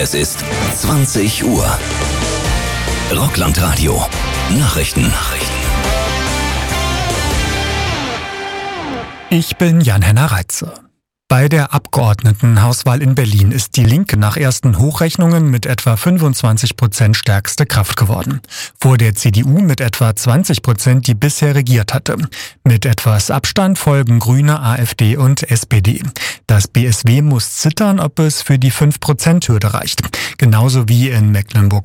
Es ist 20 Uhr. Rockland-Radio. Nachrichten. Ich bin Jan-Henner Reitze. Bei der Abgeordnetenhauswahl in Berlin ist die Linke nach ersten Hochrechnungen mit etwa 25% stärkste Kraft geworden. Vor der CDU mit etwa 20%, die bisher regiert hatte. Mit etwas Abstand folgen Grüne, AfD und SPD. Das BSW muss zittern, ob es für die 5%-Hürde reicht. Genauso wie in Mecklenburg